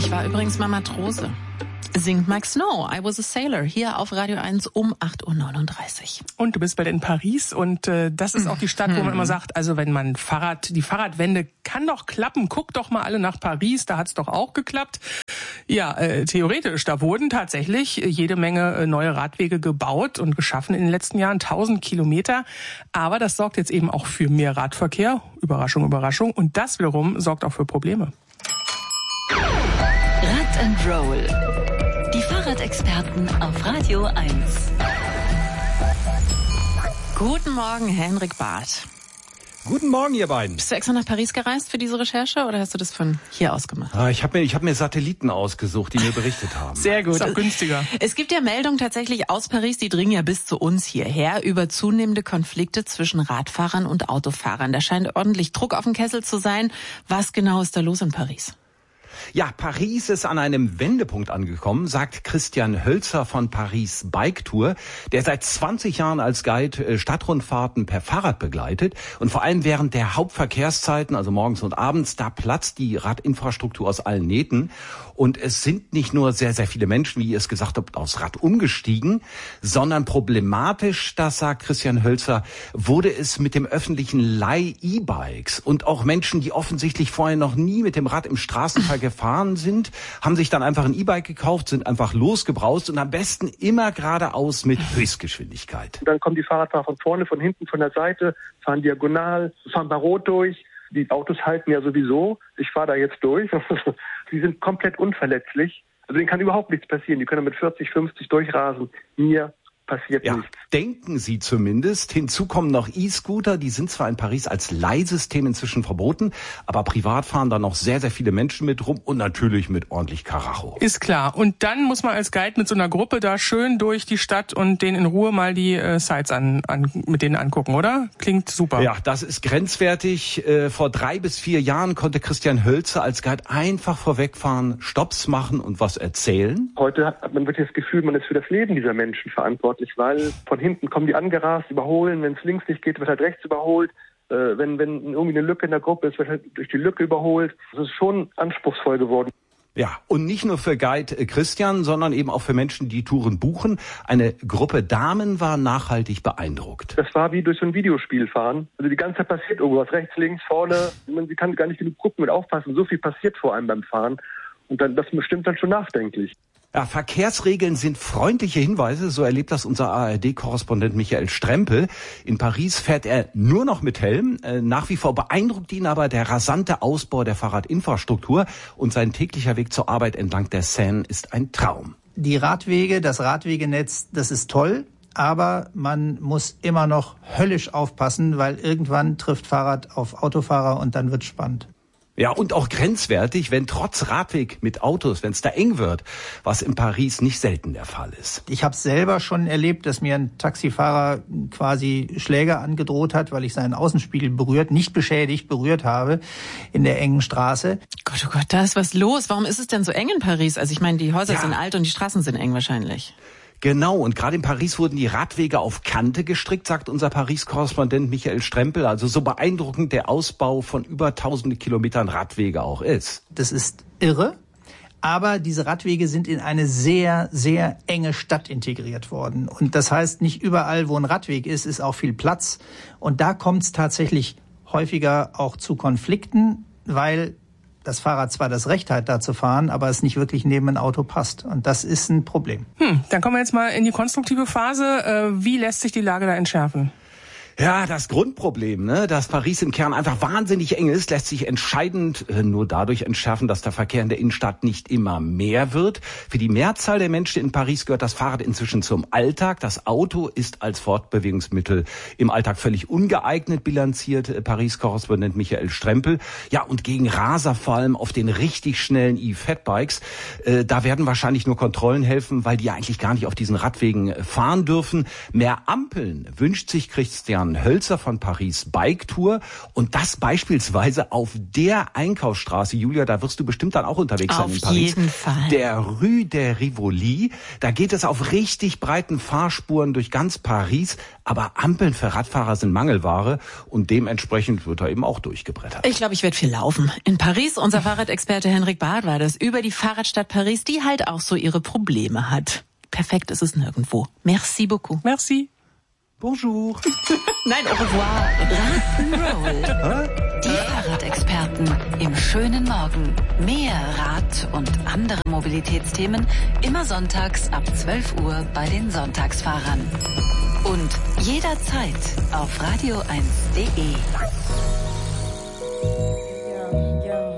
Ich war übrigens mal Matrose. Singt Mike Snow, I Was a Sailor, hier auf Radio 1 um 8.39 Uhr. Und du bist bald in Paris und das ist auch die Stadt, wo man immer sagt, also wenn man die Fahrradwende kann doch klappen, guckt doch mal alle nach Paris, da hat's doch auch geklappt. Ja, theoretisch, da wurden tatsächlich jede Menge neue Radwege gebaut und geschaffen in den letzten Jahren, 1000 Kilometer. Aber das sorgt jetzt eben auch für mehr Radverkehr, Überraschung, Überraschung, und das wiederum sorgt auch für Probleme. Rad and Roll. Die Fahrradexperten auf Radio 1. Guten Morgen, Henrik Barth. Guten Morgen, ihr beiden. Bist du extra nach Paris gereist für diese Recherche oder hast du das von hier aus gemacht? Ich hab mir Satelliten ausgesucht, die mir berichtet haben. Sehr gut, ist auch günstiger. Es gibt ja Meldungen tatsächlich aus Paris, die dringen ja bis zu uns hierher über zunehmende Konflikte zwischen Radfahrern und Autofahrern. Da scheint ordentlich Druck auf den Kessel zu sein. Was genau ist da los in Paris? Ja, Paris ist an einem Wendepunkt angekommen, sagt Christian Hölzer von Paris Bike Tour, der seit 20 Jahren als Guide Stadtrundfahrten per Fahrrad begleitet. Und vor allem während der Hauptverkehrszeiten, also morgens und abends, da platzt die Radinfrastruktur aus allen Nähten. Und es sind nicht nur sehr, sehr viele Menschen, wie ihr es gesagt habt, aufs Rad umgestiegen, sondern problematisch, das sagt Christian Hölzer, wurde es mit dem öffentlichen Leih-E-Bikes. Und auch Menschen, die offensichtlich vorher noch nie mit dem Rad im Straßenverkehr gefahren sind, haben sich dann einfach ein E-Bike gekauft, sind einfach losgebraust und am besten immer geradeaus mit Höchstgeschwindigkeit. Dann kommen die Fahrradfahrer von vorne, von hinten, von der Seite, fahren diagonal, fahren bei Rot durch. Die Autos halten ja sowieso. Ich fahre da jetzt durch. Die sind komplett unverletzlich. Also denen kann überhaupt nichts passieren. Die können mit 40, 50 durchrasen. Mir passiert nichts. Denken sie zumindest. Hinzu kommen noch E-Scooter. Die sind zwar in Paris als Leihsystem inzwischen verboten, aber privat fahren da noch sehr, sehr viele Menschen mit rum und natürlich mit ordentlich Karacho. Ist klar. Und dann muss man als Guide mit so einer Gruppe da schön durch die Stadt und denen in Ruhe mal die Sites mit denen angucken, oder? Klingt super. Ja, das ist grenzwertig. Vor 3 bis 4 Jahren konnte Christian Hölzer als Guide einfach vorwegfahren, Stopps machen und was erzählen. Heute hat man wirklich das Gefühl, man ist für das Leben dieser Menschen verantwortlich, weil von hinten kommen die angerast, überholen. Wenn es links nicht geht, wird halt rechts überholt. Wenn irgendwie eine Lücke in der Gruppe ist, wird halt durch die Lücke überholt. Das ist schon anspruchsvoll geworden. Ja, und nicht nur für Guide Christian, sondern eben auch für Menschen, die Touren buchen. Eine Gruppe Damen war nachhaltig beeindruckt. Das war wie durch so ein Videospiel fahren. Also die ganze Zeit passiert irgendwas, rechts, links, vorne. Sie kann gar nicht genug gucken und aufpassen. So viel passiert vor allem beim Fahren. Und dann, das bestimmt dann schon nachdenklich. Ja, Verkehrsregeln sind freundliche Hinweise, so erlebt das unser ARD-Korrespondent Michael Strempel. In Paris fährt er nur noch mit Helm. Nach wie vor beeindruckt ihn aber der rasante Ausbau der Fahrradinfrastruktur und sein täglicher Weg zur Arbeit entlang der Seine ist ein Traum. Die Radwege, das Radwegenetz, das ist toll, aber man muss immer noch höllisch aufpassen, weil irgendwann trifft Fahrrad auf Autofahrer und dann wird's spannend. Ja, und auch grenzwertig, wenn trotz Radweg mit Autos, wenn es da eng wird, was in Paris nicht selten der Fall ist. Ich habe selber schon erlebt, dass mir ein Taxifahrer quasi Schläge angedroht hat, weil ich seinen Außenspiegel nicht beschädigt, berührt habe in der engen Straße. Gott, oh Gott, da ist was los. Warum ist es denn so eng in Paris? Also ich meine, die Häuser sind alt und die Straßen sind eng wahrscheinlich. Genau, und gerade in Paris wurden die Radwege auf Kante gestrickt, sagt unser Paris-Korrespondent Michael Strempel. Also so beeindruckend der Ausbau von über 1000 Kilometern Radwege auch ist. Das ist irre, aber diese Radwege sind in eine sehr, sehr enge Stadt integriert worden. Und das heißt, nicht überall, wo ein Radweg ist auch viel Platz. Und da kommt es tatsächlich häufiger auch zu Konflikten, weil das Fahrrad zwar das Recht hat, da zu fahren, aber es nicht wirklich neben ein Auto passt. Und das ist ein Problem. Dann kommen wir jetzt mal in die konstruktive Phase. Wie lässt sich die Lage da entschärfen? Ja, das Grundproblem, dass Paris im Kern einfach wahnsinnig eng ist, lässt sich entscheidend nur dadurch entschärfen, dass der Verkehr in der Innenstadt nicht immer mehr wird. Für die Mehrzahl der Menschen in Paris gehört das Fahrrad inzwischen zum Alltag. Das Auto ist als Fortbewegungsmittel im Alltag völlig ungeeignet, bilanziert Paris-Korrespondent Michael Strempel. Ja, und gegen Raser, vor allem auf den richtig schnellen E-Fatbikes, da werden wahrscheinlich nur Kontrollen helfen, weil die ja eigentlich gar nicht auf diesen Radwegen fahren dürfen. Mehr Ampeln wünscht sich Christian Christian Hölzer von Paris Bike Tour und das beispielsweise auf der Einkaufsstraße. Julia, da wirst du bestimmt dann auch unterwegs sein in Paris. Auf jeden Fall. Der Rue de Rivoli. Da geht es auf richtig breiten Fahrspuren durch ganz Paris. Aber Ampeln für Radfahrer sind Mangelware und dementsprechend wird er eben auch durchgebrettert. Ich glaube, ich werde viel laufen. In Paris, unser Fahrradexperte Henrik Barth war das, über die Fahrradstadt Paris, die halt auch so ihre Probleme hat. Perfekt ist es nirgendwo. Merci beaucoup. Merci. Bonjour. Nein, au revoir. Rock'n'Roll. Die Fahrradexperten im schönen Morgen. Mehr Rad- und andere Mobilitätsthemen immer sonntags ab 12 Uhr bei den Sonntagsfahrern. Und jederzeit auf radio1.de.